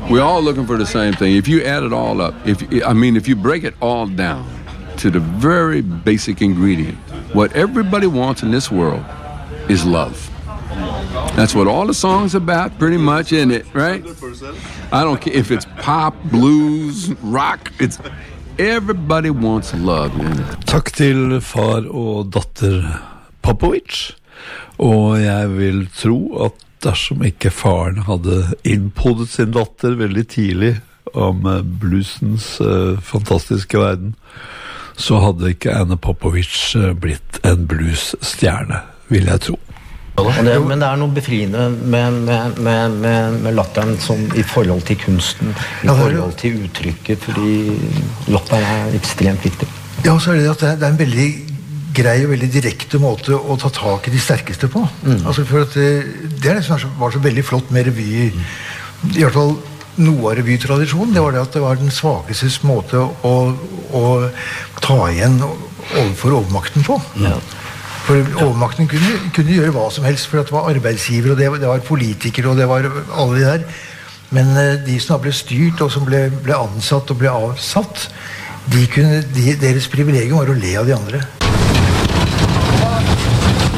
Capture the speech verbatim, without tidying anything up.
We're all looking for the same thing. If you add it all up, if I mean, if you break it all down to the very basic ingredient, what everybody wants in this world is love. That's what all the songs about, pretty much, isn't it, right? I don't care if it's pop, blues, rock, it's everybody wants love, isn't it? Takk til far og datter Popovic, og jeg vil tro at dersom ikke faren hadde innpodet sin datter veldig tidlig om bluesens uh, fantastiske verden, så hadde ikke Anna Popovic blitt en bluesstjerne, vil jeg tro. Det, men det er noe befriende med, med, med, med, med latteren som i forhold til kunsten, i forhold til uttrykket, fordi latteren er ekstremt viktig. Ja, så er det at det er en veldig grei og veldig direkte måte å ta tak i de sterkeste på. Mm. Altså for at det, det er det som var så veldig flott med revy, mm. i hvert fall noe av revytradisjonen, det var det at det var den svakestes måte å, å ta igjen overfor overmakten på. Ja. For overmakten kunne, kunne gjøre hva som helst, for det var arbeidsgiver, og det, det var politikere, og det var alle de der. Men de som ble styrt, og som ble, ble ansatt og ble avsatt, de kunne, de, deres privilegium var å le av de andre.